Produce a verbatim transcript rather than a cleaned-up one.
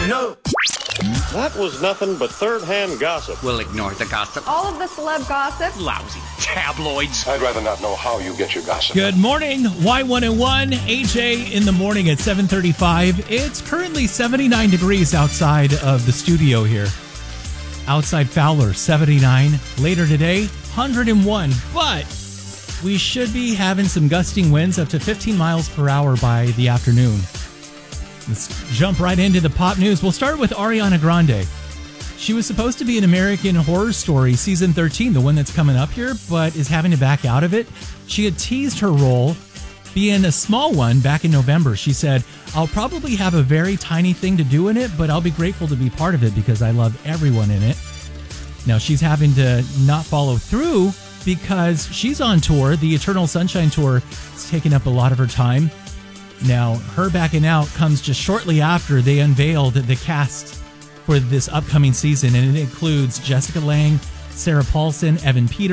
know. That was nothing but third-hand gossip. We'll ignore the gossip. All of the celeb gossip. Lousy tabloids. I'd rather not know how you get your gossip. Good morning, Y one oh one, A J in the morning at seven thirty-five. It's currently seventy-nine degrees outside of the studio here. Outside Fowler, seventy-nine. Later today, one hundred one. But we should be having some gusting winds up to fifteen miles per hour by the afternoon. Let's jump right into the pop news. We'll start with Ariana Grande. She was supposed to be in American Horror Story Season thirteen, the one that's coming up here, but is having to back out of it. She had teased her role being a small one back in November. She said, I'll probably have a very tiny thing to do in it, but I'll be grateful to be part of it because I love everyone in it. Now, she's having to not follow through because she's on tour. The Eternal Sunshine Tour is taking up a lot of her time. Now, her backing out comes just shortly after they unveiled the cast for this upcoming season, and it includes Jessica Lange, Sarah Paulson, Evan Peters,